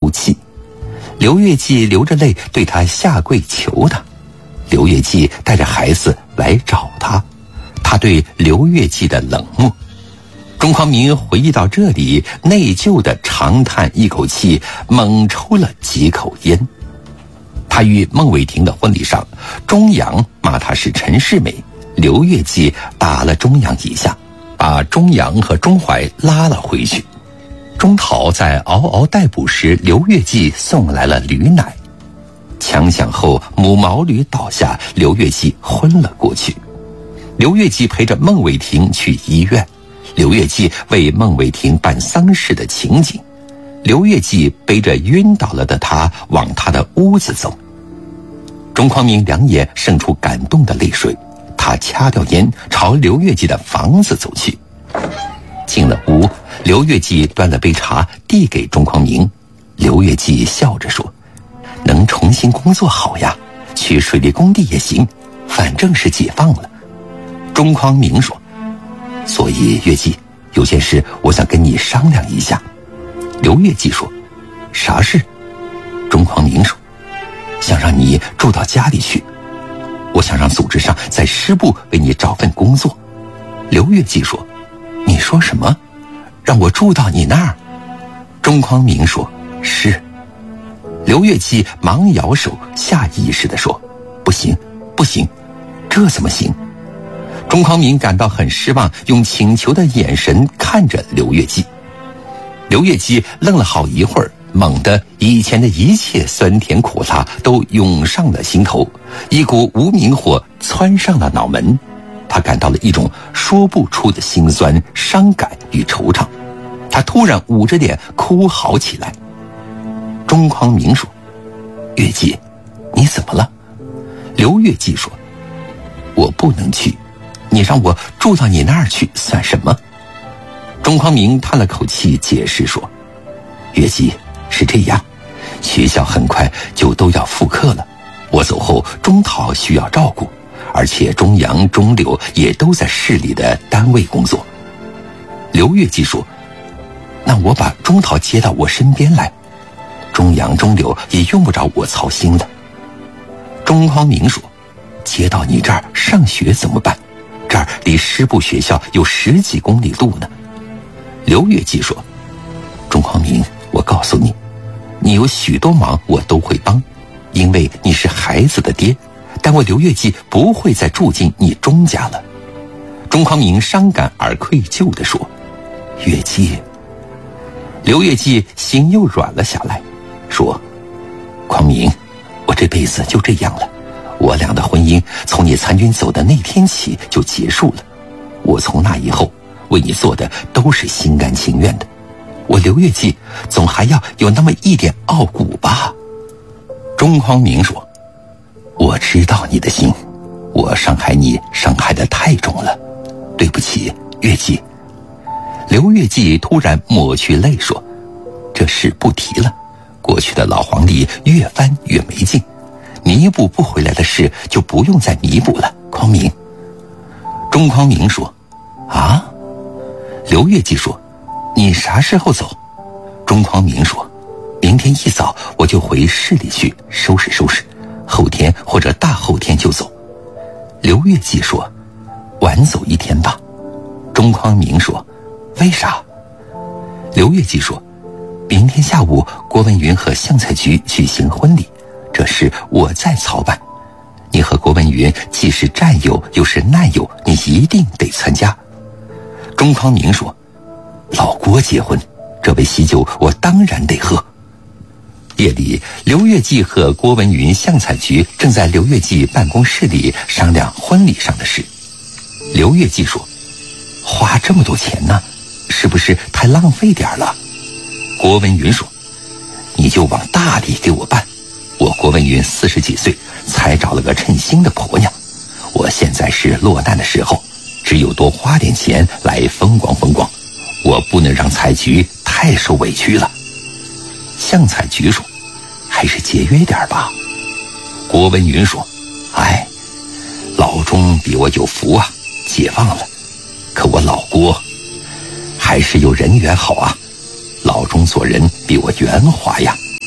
哭泣。刘月季流着泪对他下跪求他。刘月季带着孩子来找他，他对刘月季的冷漠。钟匡民回忆到这里，内疚地长叹一口气，猛抽了几口烟。他与孟伟霆的婚礼上，钟阳骂他是陈世美，刘月季打了钟阳一下，把钟阳和钟怀拉了回去。钟讨在嗷嗷待哺时，刘月季送来了驴奶。枪响后，母毛驴倒下，刘月季昏了过去。刘月季陪着孟伟霆去医院，刘月季为孟伟霆办丧事的情景。刘月季背着晕倒了的他往他的屋子走。钟匡民两眼渗出感动的泪水，他掐掉烟，朝刘月季的房子走去。进了屋，刘月季端了杯茶递给钟匡民。刘月季笑着说：“能重新工作好呀，去水利工地也行，反正是解放了。”钟匡民说：“所以月季，有件事我想跟你商量一下。”刘月季说：“啥事？”钟匡民说：“想让你住到家里去，我想让组织上在师部为你找份工作。”刘月季说：“你说什么？让我住到你那儿？”钟匡民说：“是。”刘月季忙摇手，下意识地说：“不行，不行，这怎么行？”钟匡民感到很失望，用请求的眼神看着刘月季。刘月季愣了好一会儿，猛地以前的一切酸甜苦辣都涌上了心头，一股无名火窜上了脑门。他感到了一种说不出的心酸、伤感与惆怅。他突然捂着脸哭嚎起来。钟匡民说：“月季，你怎么了？”刘月季说：“我不能去，你让我住到你那儿去算什么？”钟匡民叹了口气，解释说：“月季，是这样，学校很快就都要复课了，我走后钟讨需要照顾，而且钟阳、钟柳也都在市里的单位工作。”刘月季说：“那我把钟讨接到我身边来，钟阳、钟柳也用不着我操心了。”钟匡民说：“接到你这儿上学怎么办？这儿离师部学校有10几公里路呢。”刘月季说：“钟匡民，我告诉你，你有许多忙我都会帮，因为你是孩子的爹，但我刘月季不会再住进你钟家了。”钟匡民伤感而愧疚地说：“月季。”刘月季心又软了下来，说：“匡民，我这辈子就这样了，我俩的婚姻从你参军走的那天起就结束了，我从那以后为你做的都是心甘情愿的，我刘月季总还要有那么一点傲骨吧。”钟匡民说：“我知道你的心，我伤害你伤害得太重了，对不起，月季。”刘月季突然抹去泪说：“这事不提了，过去的老黄历越翻越没劲，弥补不回来的事就不用再弥补了，匡民。”钟匡民说：“啊？”刘月季说：“你啥时候走？”钟匡民说：“明天一早我就回市里去收拾收拾，后天或者大后天就走。”刘月季说：“晚走一天吧。”钟匡民说：“为啥？”刘月季说：“明天下午郭文云和相菜局举行婚礼，这事我在操办，你和郭文云既是战友又是难友，你一定得参加。”钟匡民说：“老郭结婚，这杯喜酒我当然得喝。”夜里，刘月季和郭文云、相菜局正在刘月季办公室里商量婚礼上的事。刘月季说：“花这么多钱呢，是不是太浪费点了？”郭文云说：“你就往大里给我办，我郭文云40几岁，才找了个称心的婆娘，我现在是落难的时候，只有多花点钱来风光风光，我不能让采菊太受委屈了。”向采菊说：“还是节约点吧。”郭文云说：“哎，老钟比我有福啊，解放了，可我老郭还是有人缘好啊，老钟做人比我圆滑呀。”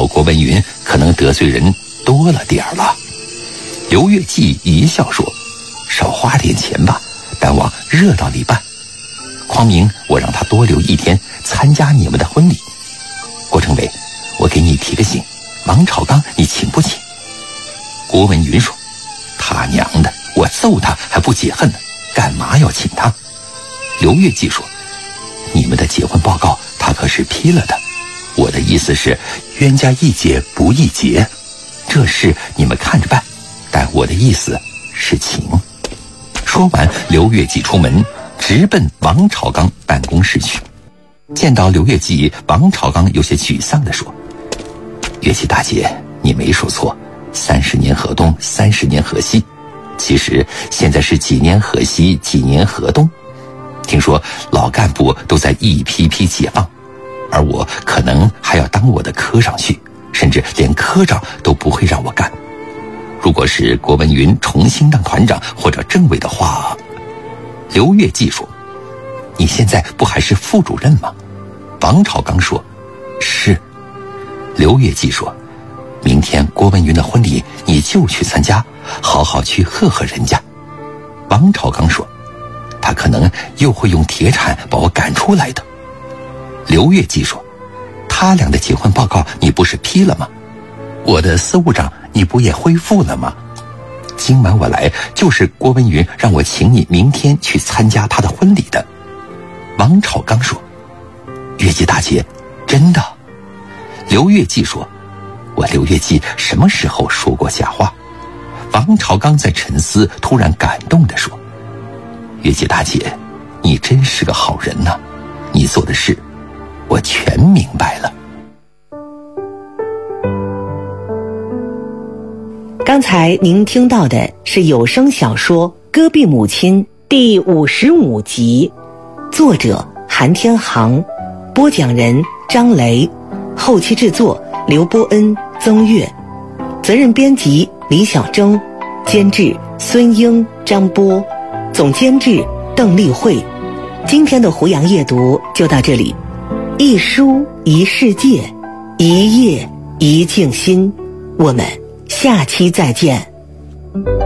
过郭文云可能得罪人多了点儿了。刘月季一笑说，少花点钱吧，但往热闹里办。匡明，我让他多留一天参加你们的婚礼。郭成伟，我给你提个醒，王朝刚你请不请？郭文云说，他娘的，我揍他还不解恨呢，干嘛要请他？刘月季说，你们的结婚报告他可是批了的，我的意思是冤家宜解不宜结，这事你们看着办，但我的意思是请。说完，刘月季出门直奔王朝刚办公室去。见到刘月季，王朝刚有些沮丧地说，月季大姐，你没说错，30年河东，30年河西，其实现在是几年河西，几年河东。听说老干部都在一批批解放，而我可能还要当我的科长去，甚至连科长都不会让我干。如果是郭文云重新当团长或者政委的话，刘月季说，你现在不还是副主任吗？王朝刚说，是。刘月季说，明天郭文云的婚礼你就去参加，好好去贺贺人家。王朝刚说，他可能又会用铁铲把我赶出来的。刘月季说，他俩的结婚报告你不是批了吗？我的司务长你不也恢复了吗？今晚我来就是郭文云让我请你明天去参加他的婚礼的。王朝刚说，月季大姐，真的？刘月季说，我刘月季什么时候说过假话？王朝刚在沉思，突然感动地说，月季大姐，你真是个好人呐，你做的事我全明白了。 刚才您听到的是有声小说《戈壁母亲》第55集，作者韩天航，播讲人张雷，后期制作刘波恩、曾月，责任编辑李小征，监制孙英、张波，总监制邓丽慧。今天的胡杨夜读就到这里，一书一世界，一夜一静心，我们下期再见。